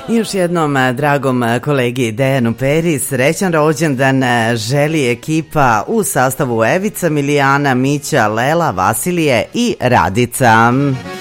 I još jednom dragom kolegi Dejanu Peri srećan rođendan želi ekipa u sastavu Evica, Milijana, Mića, Lela, Vasilije i Radica.